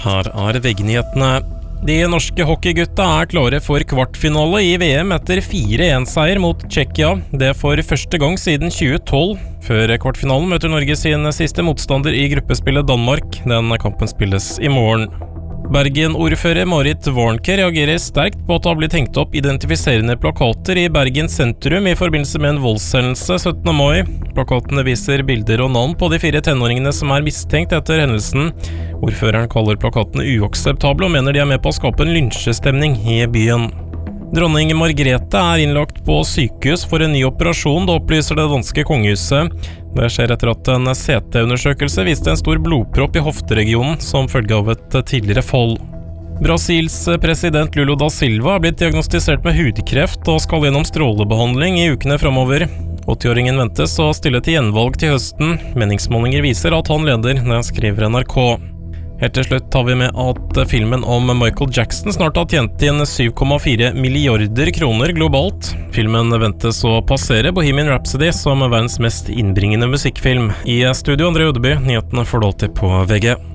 Her VG-nyhetene. De norske hockeygutta klare for kvartfinale i VM etter 4-1-seier mot Tsjekkia. Det for første gang siden 2012. Før kvartfinalen møter Norge sin siste motstander i gruppespillet Danmark. Den kampen spilles i morgen. Bergen-ordfører Marit Warnke reagerer sterkt på at det har blitt hengt opp identifiserende plakater i Bergen sentrum i forbindelse med en voldshendelse 17. mai. Plakatene viser bilder og navn på de 4 tenåringene som mistenkt etter hendelsen. Ordføreren kaller plakatene uakseptable og mener de med på å skape en lynsjestemning i byen. Dronning Margrethe innlagt på sykehus for en ny operasjon, det opplyser det danske kongehuset. Det skjer etter at en CT-undersøkelse viste en stor blodpropp i hofteregionen som følge av et tidligere fall. Brasils president Lula da Silva har blitt diagnostisert med hudkreft og skal gjennom strålebehandling i ukene fremover. 80-åringen ventes å stille til gjenvalg til høsten. Meningsmålinger viser at han leder, det skriver NRK. Helt til slutt tar vi med at filmen om Michael Jackson snart har tjent inn 7,4 milliarder kroner globalt. Filmen ventes å passere Bohemian Rhapsody som verdens mest innbringende musikkfilm. I studio André Ødeby, nyhetene får du alltid på VG.